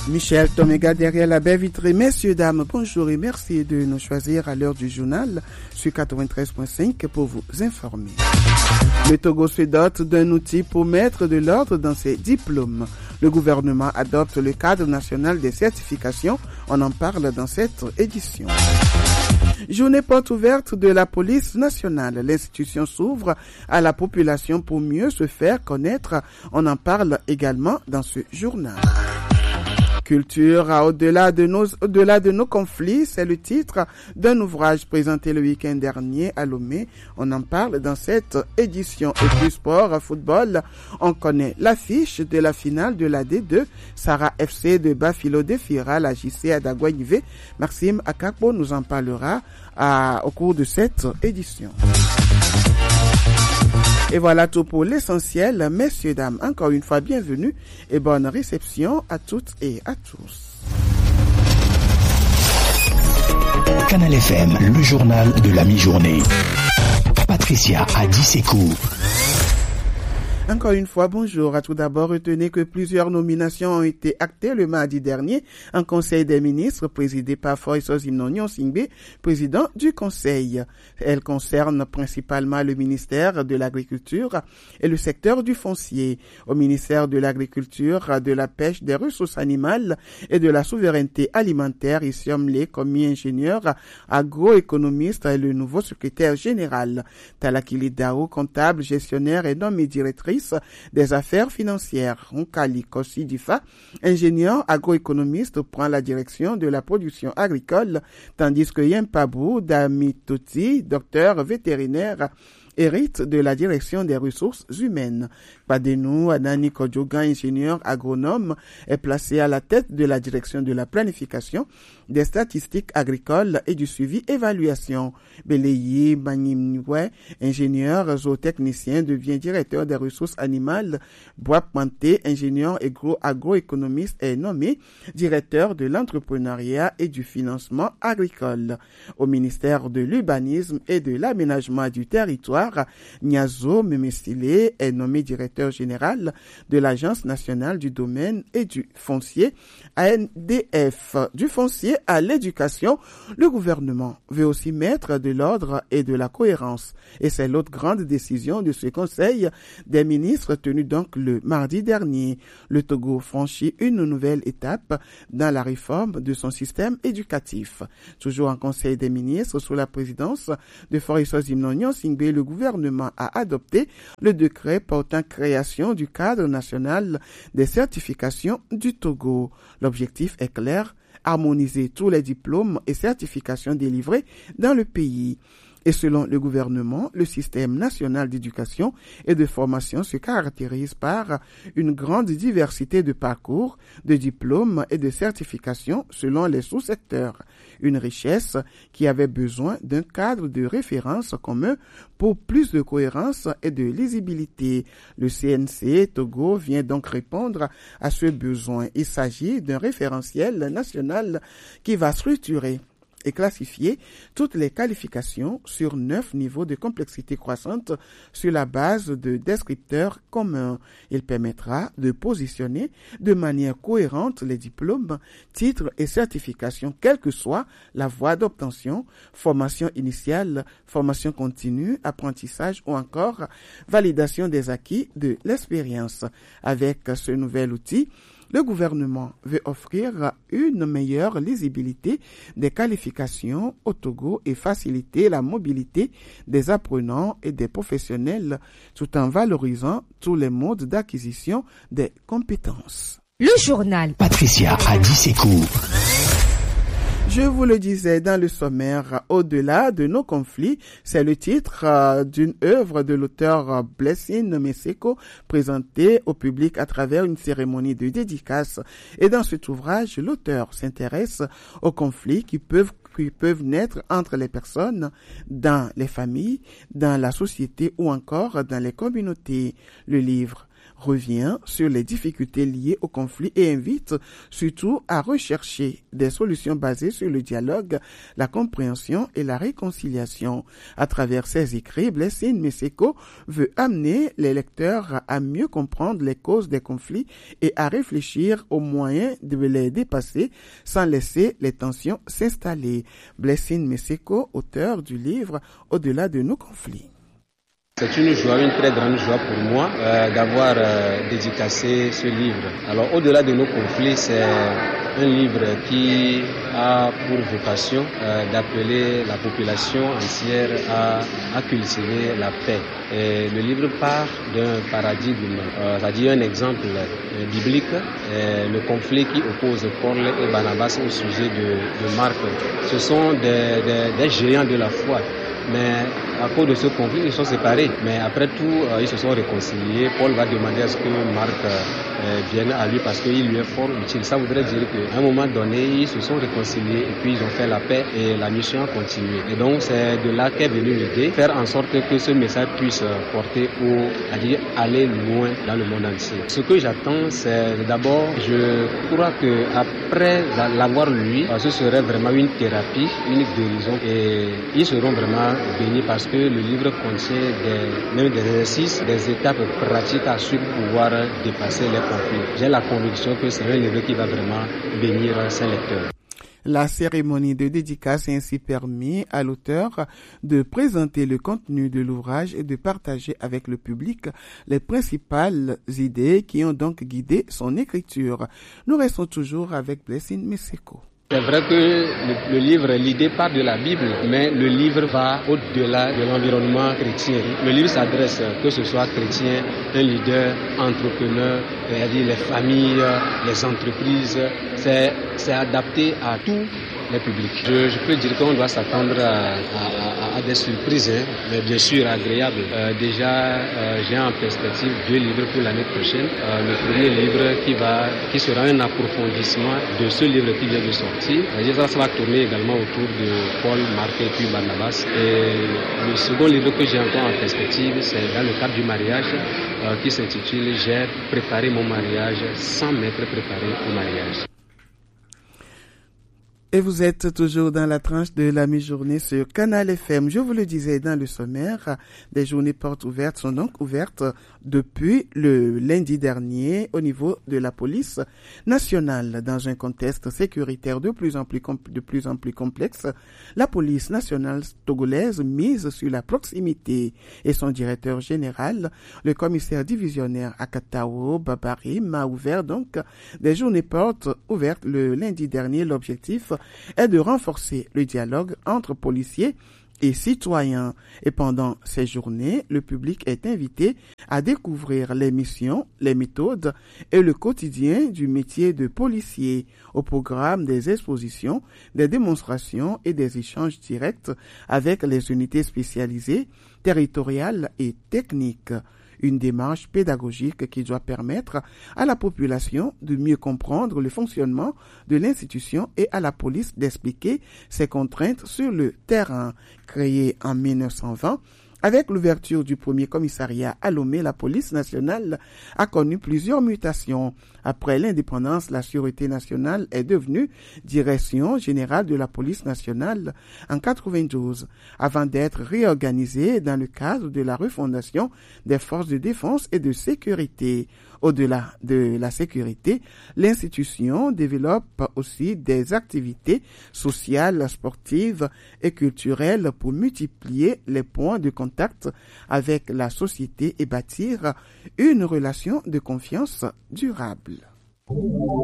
Michel Toméga derrière la baie vitrée. Messieurs, dames, bonjour et merci de nous choisir à l'heure du journal sur 93.5 pour vous informer. Le Togo se dote d'un outil pour mettre de l'ordre dans ses diplômes. Le gouvernement adopte le cadre national des certifications. On en parle dans cette édition. Journée porte ouverte de la police nationale. L'institution s'ouvre à la population pour mieux se faire connaître. On en parle également dans ce journal. Culture au-delà de nos conflits, c'est le titre d'un ouvrage présenté le week-end dernier à Lomé. On en parle dans cette édition. Et plus sport, football, on connaît l'affiche de la finale de la D2. Sarah FC de Bafilo défiera la JC à Dagouanivé. Maxime Akakbo nous en parlera au cours de cette édition. Et voilà tout pour l'essentiel. Messieurs, dames, encore une fois, bienvenue et bonne réception à toutes et à tous. Canal FM, le journal de la mi-journée. Patricia Adissekou. Encore une fois, bonjour. À tout d'abord, retenez que plusieurs nominations ont été actées le mardi dernier en Conseil des ministres, présidé par Foïsos Imnonion Singbe, président du Conseil. Elles concernent principalement le ministère de l'Agriculture et le secteur du foncier. Au ministère de l'Agriculture, de la pêche, des ressources animales et de la souveraineté alimentaire, il semblait commis ingénieur, agroéconomiste et le nouveau secrétaire général. Talakili Dao, comptable, gestionnaire et nommé directrice des affaires financières. Nkali Kossi Difa, ingénieur agroéconomiste, prend la direction de la production agricole, tandis que Yempabou Damitoti, docteur vétérinaire, hérite de la direction des ressources humaines. Padenou Anani Kodjoga, ingénieur agronome, est placé à la tête de la direction de la planification, des statistiques agricoles et du suivi-évaluation. Beleyi Banimwe, ingénieur zootechnicien, devient directeur des ressources animales. Bois-Panté, ingénieur agroéconomiste, est nommé directeur de l'entrepreneuriat et du financement agricole. Au ministère de l'urbanisme et de l'aménagement du territoire, Niazo Memestile est nommé directeur général de l'Agence nationale du domaine et du foncier, ANDF. Du foncier à l'éducation, le gouvernement veut aussi mettre de l'ordre et de la cohérence. Et c'est l'autre grande décision de ce Conseil des ministres tenu donc le mardi dernier. Le Togo franchit une nouvelle étape dans la réforme de son système éducatif. Toujours en Conseil des ministres, sous la présidence de Foïsos Imnonion Singbe, le gouvernement a adopté le décret portant création du cadre national des certifications du Togo. L'objectif est clair, harmoniser tous les diplômes et certifications délivrés dans le pays. Et selon le gouvernement, le système national d'éducation et de formation se caractérise par une grande diversité de parcours, de diplômes et de certifications selon les sous-secteurs. Une richesse qui avait besoin d'un cadre de référence commun pour plus de cohérence et de lisibilité. Le CNC Togo vient donc répondre à ce besoin. Il s'agit d'un référentiel national qui va structurer et classifier toutes les qualifications sur 9 niveaux de complexité croissante sur la base de descripteurs communs. Il permettra de positionner de manière cohérente les diplômes, titres et certifications, quelle que soit la voie d'obtention, formation initiale, formation continue, apprentissage ou encore validation des acquis de l'expérience. Avec ce nouvel outil, le gouvernement veut offrir une meilleure lisibilité des qualifications au Togo et faciliter la mobilité des apprenants et des professionnels tout en valorisant tous les modes d'acquisition des compétences. Le journal Patricia Adissekou. Je vous le disais dans le sommaire, au-delà de nos conflits, c'est le titre d'une œuvre de l'auteur Blessing Meseko présentée au public à travers une cérémonie de dédicace. Et dans cet ouvrage, l'auteur s'intéresse aux conflits qui peuvent naître entre les personnes, dans les familles, dans la société ou encore dans les communautés. Le livre revient sur les difficultés liées au conflit et invite surtout à rechercher des solutions basées sur le dialogue, la compréhension et la réconciliation. À travers ses écrits, Blessing Meseko veut amener les lecteurs à mieux comprendre les causes des conflits et à réfléchir aux moyens de les dépasser sans laisser les tensions s'installer. Blessing Meseko, auteur du livre Au-delà de nos conflits. C'est une joie, une très grande joie pour moi d'avoir dédicacé ce livre. Alors, au-delà de nos conflits, c'est un livre qui a pour vocation d'appeler la population entière à cultiver la paix. Et le livre part d'un paradigme, c'est-à-dire un exemple biblique, le conflit qui oppose Paul et Barnabas au sujet de Marc. Ce sont des géants de la foi. Mais à cause de ce conflit, ils sont séparés. Mais après tout, ils se sont réconciliés. Paul va demander à ce que Marc vienne à lui parce qu'il lui est fort utile. Ça voudrait dire qu'à un moment donné, ils se sont réconciliés et puis ils ont fait la paix et la mission a continué. Et donc, c'est de là qu'est venue l'idée, faire en sorte que ce message puisse porter c'est-à-dire aller loin dans le monde entier. Ce que j'attends, c'est d'abord, je crois que après l'avoir lu, ce serait vraiment une thérapie, une guérison et ils seront vraiment bénis parce que le livre contient même des exercices, des étapes pratiques à suivre pour pouvoir dépasser les conflits. J'ai la conviction que c'est un livre qui va vraiment bénir ses lecteurs. La cérémonie de dédicace a ainsi permis à l'auteur de présenter le contenu de l'ouvrage et de partager avec le public les principales idées qui ont donc guidé son écriture. Nous restons toujours avec Blessing Meseko. C'est vrai que le livre, l'idée part de la Bible, mais le livre va au-delà de l'environnement chrétien. Le livre s'adresse, que ce soit chrétien, un leader, entrepreneur, c'est-à-dire les familles, les entreprises. C'est adapté à tous les publics. Je peux dire qu'on doit s'attendre à des surprises, mais bien sûr agréables. Déjà, j'ai en perspective 2 livres pour l'année prochaine. Le premier livre qui sera un approfondissement de ce livre qui vient de sortir. Ça va tourner également autour de Paul, Marc et puis Barnabas. Et le second livre que j'ai encore en perspective, c'est dans le cadre du mariage, qui s'intitule « J'ai préparé mon mariage sans m'être préparé au mariage ». Et vous êtes toujours dans la tranche de la mi-journée sur Canal FM. Je vous le disais dans le sommaire, des journées portes ouvertes sont donc ouvertes depuis le lundi dernier au niveau de la police nationale. Dans un contexte sécuritaire de plus en plus complexe, la police nationale togolaise mise sur la proximité et son directeur général, le commissaire divisionnaire Akatao Babarim, a ouvert donc des journées portes ouvertes le lundi dernier. L'objectif est de renforcer le dialogue entre policiers et citoyens. Et pendant ces journées, le public est invité à découvrir les missions, les méthodes et le quotidien du métier de policier. Au programme des expositions, des démonstrations et des échanges directs avec les unités spécialisées, territoriales et techniques. Une démarche pédagogique qui doit permettre à la population de mieux comprendre le fonctionnement de l'institution et à la police d'expliquer ses contraintes sur le terrain. Créée en 1920, avec l'ouverture du premier commissariat à Lomé, la police nationale a connu plusieurs mutations. Après l'indépendance, la Sûreté nationale est devenue Direction générale de la police nationale en 1992, avant d'être réorganisée dans le cadre de la refondation des forces de défense et de sécurité. Au-delà de la sécurité, l'institution développe aussi des activités sociales, sportives et culturelles pour multiplier les points de contact avec la société et bâtir une relation de confiance durable.